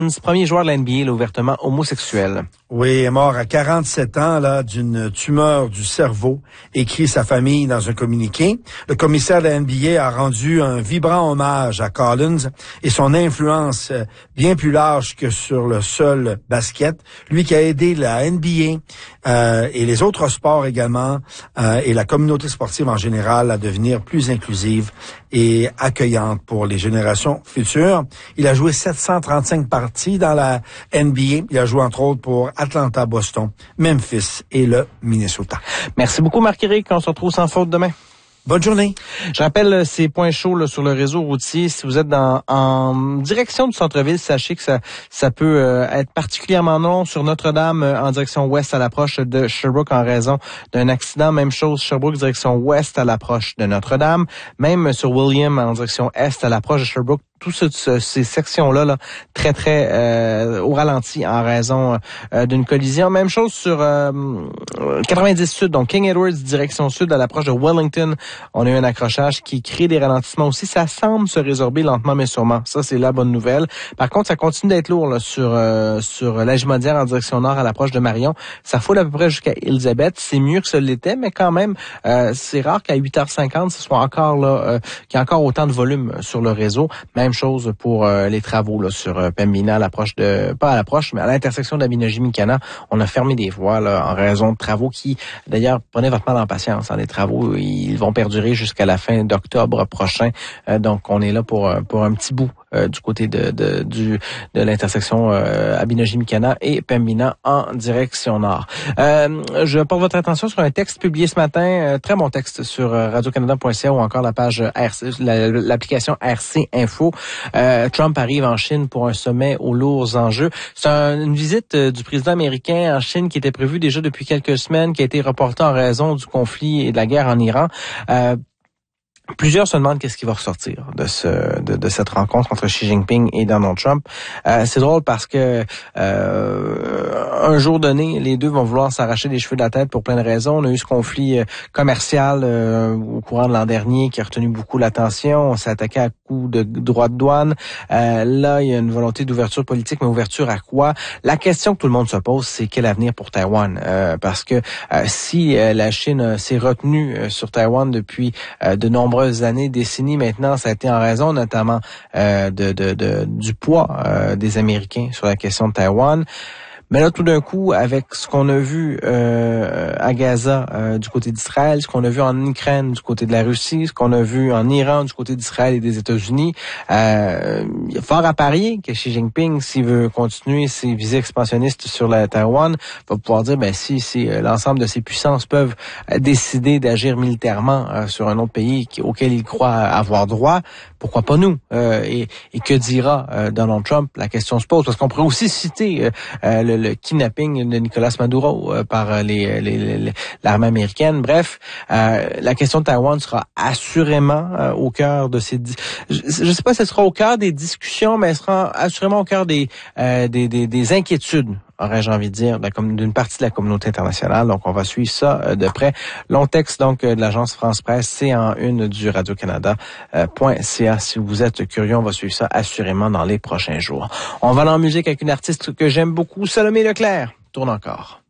Premier joueur de la NBA, là, ouvertement homosexuel. Oui, est mort à 47 ans là d'une tumeur du cerveau, écrit sa famille dans un communiqué. Le commissaire de la NBA a rendu un vibrant hommage à Collins et son influence bien plus large que sur le seul basket. Lui qui a aidé la NBA et les autres sports également et la communauté sportive en général à devenir plus inclusive et accueillante pour les générations futures. Il a joué 735 parties dans la NBA. Il a joué entre autres pour Atlanta, Boston, Memphis et le Minnesota. Merci beaucoup Marc-Éric. On se retrouve sans faute demain. Bonne journée. Je rappelle ces points chauds là, sur le réseau routier. Si vous êtes en direction du centre-ville, sachez que ça peut être particulièrement long sur Notre-Dame en direction ouest à l'approche de Sherbrooke en raison d'un accident. Même chose, Sherbrooke direction ouest à l'approche de Notre-Dame. Même sur William en direction est à l'approche de Sherbrooke. Toutes ces sections-là, là, très au ralenti en raison d'une collision. Même chose sur 90 Sud, donc King Edwards, direction sud, à l'approche de Wellington. On a eu un accrochage qui crée des ralentissements aussi. Ça semble se résorber lentement, mais sûrement. Ça, c'est la bonne nouvelle. Par contre, ça continue d'être lourd là, sur la Jumodière en direction nord, à l'approche de Marion. Ça foule à peu près jusqu'à Elizabeth. C'est mieux que ce l'était, mais quand même, c'est rare qu'à 8h50, ce soit encore là, qu'il y ait encore autant de volume sur le réseau. Même chose pour les travaux là, sur Pembina, pas à l'approche, mais à l'intersection d'Abinogi-Mikana. On a fermé des voies là, en raison de travaux qui, d'ailleurs, prenez votre mal en patience. Les travaux, ils vont perdurer jusqu'à la fin d'octobre prochain. Donc, on est là pour un petit bout du côté de l'intersection Abinogi-Mikana et Pembina en direction nord. Je porte votre attention sur un texte publié ce matin, très bon texte sur radiocanada.ca ou encore la page RC, l'application RC Info. Trump arrive en Chine pour un sommet aux lourds enjeux. C'est une visite du président américain en Chine qui était prévue déjà depuis quelques semaines, qui a été reportée en raison du conflit et de la guerre en Iran. Plusieurs se demandent qu'est-ce qui va ressortir de cette rencontre entre Xi Jinping et Donald Trump. C'est drôle parce que un jour donné, les deux vont vouloir s'arracher les cheveux de la tête pour plein de raisons. On a eu ce conflit commercial au courant de l'an dernier qui a retenu beaucoup l'attention. On s'est attaqué à coups de droits de douane. Là, il y a une volonté d'ouverture politique, mais ouverture à quoi? La question que tout le monde se pose, c'est quel avenir pour Taïwan? Parce que si la Chine s'est retenue sur Taïwan depuis de nombreuses années, décennies maintenant, ça a été en raison notamment du poids des Américains sur la question de Taïwan. Mais là, tout d'un coup, avec ce qu'on a vu à Gaza du côté d'Israël, ce qu'on a vu en Ukraine du côté de la Russie, ce qu'on a vu en Iran du côté d'Israël et des États-Unis, il y a fort à parier que Xi Jinping, s'il veut continuer ses visées expansionnistes sur la Taïwan, va pouvoir dire, si l'ensemble de ces puissances peuvent décider d'agir militairement sur un autre pays auquel il croit avoir droit, pourquoi pas nous? Et que dira Donald Trump? La question se pose, parce qu'on pourrait aussi citer le kidnapping de Nicolas Maduro par l'armée américaine. Bref, la question de Taïwan sera assurément au cœur de ces... Je ne sais pas si elle sera au cœur des discussions, mais elle sera assurément au cœur des inquiétudes, aurais-je envie de dire, d'une partie de la communauté internationale. Donc, on va suivre ça de près. Long texte, donc, de l'agence France Presse, c'est en une du radiocanada.ca. Si vous êtes curieux, on va suivre ça assurément dans les prochains jours. On va aller en musique avec une artiste que j'aime beaucoup, Salomé Leclerc. Tourne encore.